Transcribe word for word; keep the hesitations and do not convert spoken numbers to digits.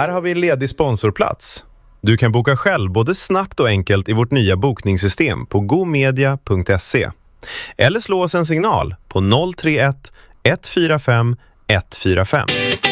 Här har vi en ledig sponsorplats. Du kan boka själv både snabbt och enkelt i vårt nya bokningssystem på gomedia punkt se. Eller slå oss en signal på noll tre ett ett fyra fem ett fyra fem.